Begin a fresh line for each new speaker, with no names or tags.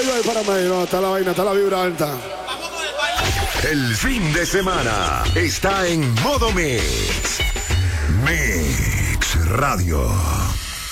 ay, párame. No, está la vaina, está la vibra alta.
El fin de semana está en modo Mix. Mix Radio.